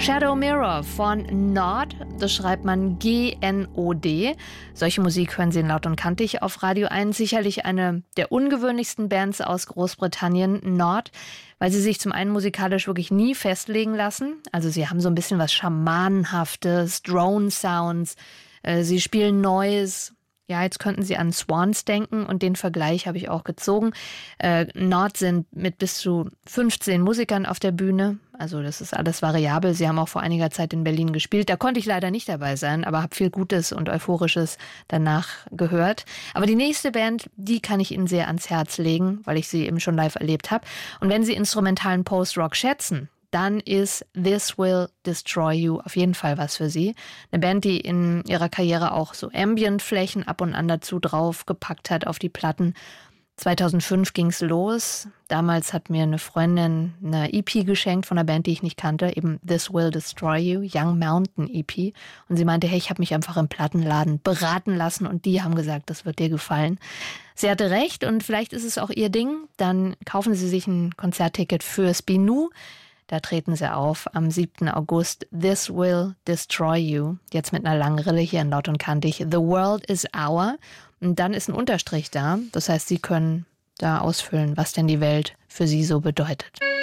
Shadow Mirror von Nod, das schreibt man G-N-O-D. Solche Musik hören Sie in Laut und Kantig auf Radio 1. Sicherlich eine der ungewöhnlichsten Bands aus Großbritannien, Nod, weil sie sich zum einen musikalisch wirklich nie festlegen lassen. Also sie haben so ein bisschen was Schamanenhaftes, Drone-Sounds, sie spielen Noise. Ja, jetzt könnten Sie an Swans denken und den Vergleich habe ich auch gezogen. Nod sind mit bis zu 15 Musikern auf der Bühne. Also das ist alles variabel. Sie haben auch vor einiger Zeit in Berlin gespielt. Da konnte ich leider nicht dabei sein, aber habe viel Gutes und Euphorisches danach gehört. Aber die nächste Band, die kann ich Ihnen sehr ans Herz legen, weil ich sie eben schon live erlebt habe. Und wenn Sie instrumentalen Post-Rock schätzen, dann ist This Will Destroy You auf jeden Fall was für Sie. Eine Band, die in ihrer Karriere auch so Ambient-Flächen ab und an dazu draufgepackt hat auf die Platten. 2005 ging's los. Damals hat mir eine Freundin eine EP geschenkt von einer Band, die ich nicht kannte, eben This Will Destroy You, Young Mountain EP. Und sie meinte, hey, ich habe mich einfach im Plattenladen beraten lassen und die haben gesagt, das wird dir gefallen. Sie hatte recht und vielleicht ist es auch ihr Ding. Dann kaufen Sie sich ein Konzertticket für Spinu. Da treten sie auf am 7. August. This Will Destroy You. Jetzt mit einer langen Rille hier in Laut und Kantig. The World is Our. Und dann ist ein Unterstrich da. Das heißt, Sie können da ausfüllen, was denn die Welt für Sie so bedeutet.